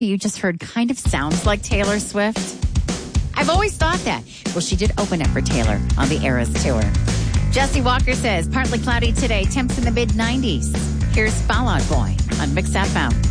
you just heard kind of sounds like Taylor Swift. I've always thought that. Well, she did open it for Taylor on the Eras Tour. Jesse Walker says, partly cloudy today, temps in the mid-90s. Here's Fall Out Boy on Mix FM.